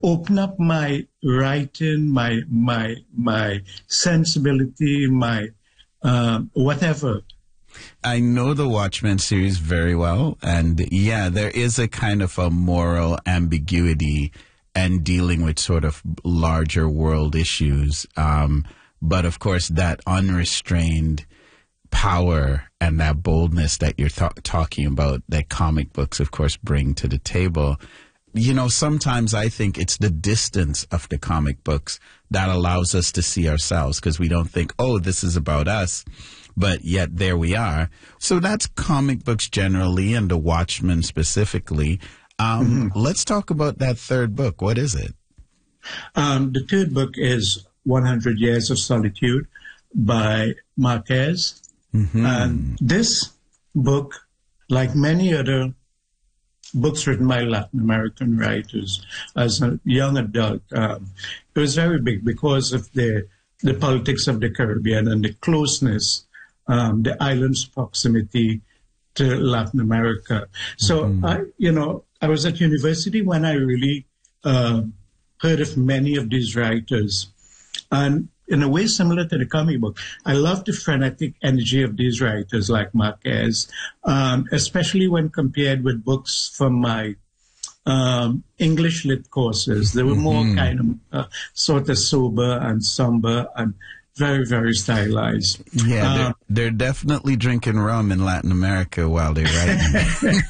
open up my writing, my sensibility, my whatever. I know the Watchmen series very well, and yeah, there is a kind of a moral ambiguity and dealing with sort of larger world issues. But of course, that unrestrained power and that boldness that you're talking about, that comic books, of course, bring to the table. You know, sometimes I think it's the distance of the comic books that allows us to see ourselves, because we don't think, oh, this is about us. But yet there we are. So that's comic books generally, and The Watchmen specifically. Let's talk about that third book. What is it? The third book is 100 Years of Solitude by Marquez. And this book, like many other books written by Latin American writers as a young adult, it was very big because of the politics of the Caribbean and the closeness, the island's proximity to Latin America. So, I was at university when I really heard of many of these writers. And in a way similar to the comic book, I love the frenetic energy of these writers like Marquez, especially when compared with books from my English lit courses. They were more kind of sort of sober and somber and very, very stylized. Yeah, they're definitely drinking rum in Latin America while they're writing.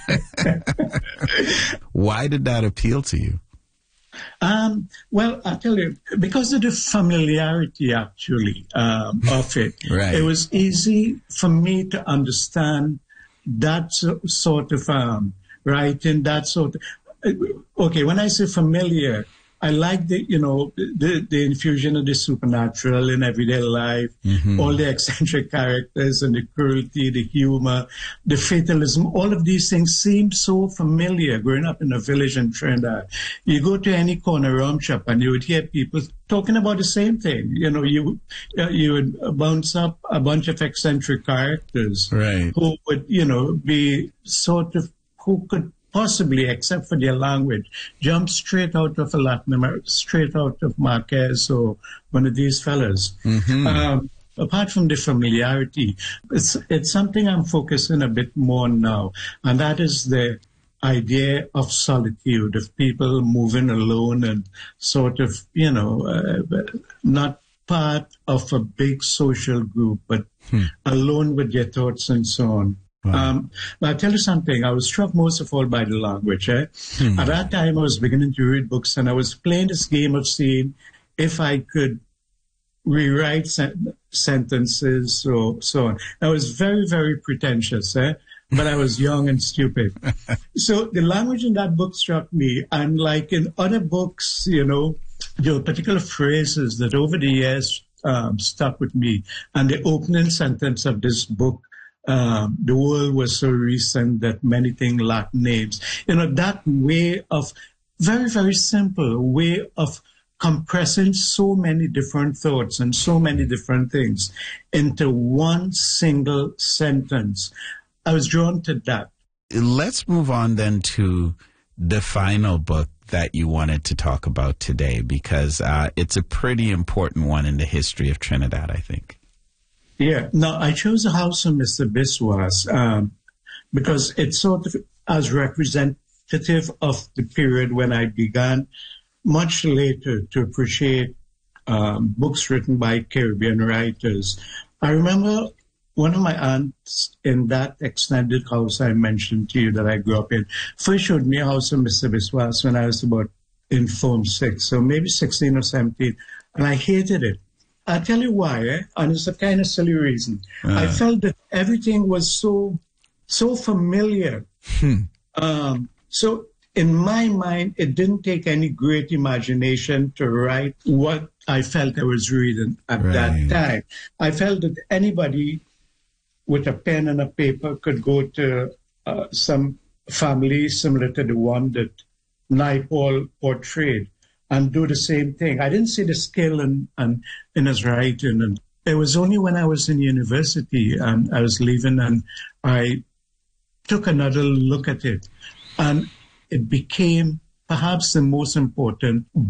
Why did that appeal to you? Well, I'll tell you, because of the familiarity, actually, of it. Right. It was easy for me to understand that sort of writing, that sort of... Okay, when I say familiar, I like the infusion of the supernatural in everyday life, all the eccentric characters and the cruelty, the humor, the fatalism. All of these things seem so familiar growing up in a village in Trinidad. You go to any corner rum shop and you would hear people talking about the same thing. You would bounce up a bunch of eccentric characters, right, who would, be sort of, who could possibly, except for their language, jump straight out of straight out of Marquez or one of these fellas. Apart from the familiarity, it's something I'm focusing a bit more on now, and that is the idea of solitude, of people moving alone and sort of, not part of a big social group, but alone with their thoughts and so on. Wow. But I'll tell you something, I was struck most of all by the language. At that time, I was beginning to read books, and I was playing this game of seeing if I could rewrite sentences or so on. I was very, very pretentious, but I was young and stupid. So the language in that book struck me, and like in other books, there were particular phrases that over the years stuck with me. And the opening sentence of this book, the world was so recent that many things lack names. That way of, very, very simple way of compressing so many different thoughts and so many different things into one single sentence. I was drawn to that. Let's move on then to the final book that you wanted to talk about today, because it's a pretty important one in the history of Trinidad, I think. Yeah. Now, I chose The House of Mr. Biswas because it's sort of as representative of the period when I began much later to appreciate books written by Caribbean writers. I remember one of my aunts in that extended house I mentioned to you that I grew up in first showed me House of Mr. Biswas when I was about in Form 6, so maybe 16 or 17, and I hated it. I'll tell you why, and it's a kind of silly reason. I felt that everything was so familiar. So in my mind, it didn't take any great imagination to write what I felt I was reading at that time. I felt that anybody with a pen and a paper could go to some family similar to the one that Naipaul portrayed and do the same thing. I didn't see the skill in his writing. And it was only when I was in university and I was leaving and I took another look at it. And it became perhaps the most important